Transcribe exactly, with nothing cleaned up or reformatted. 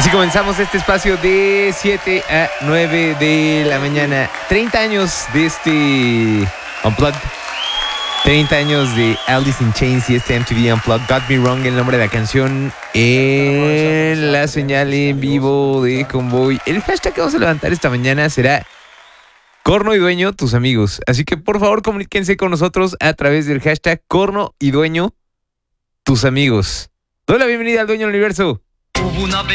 Así comenzamos este espacio de siete a nueve de la mañana. treinta años de este Unplugged. treinta años de Alice in Chains y este M T V Unplugged. Got Me Wrong, el nombre de la canción, en la señal en vivo de Convoy. El hashtag que vamos a levantar esta mañana será Corno y Dueño, tus amigos. Así que por favor comuníquense con nosotros a través del hashtag Corno y Dueño, tus amigos. Doy la bienvenida al dueño del universo.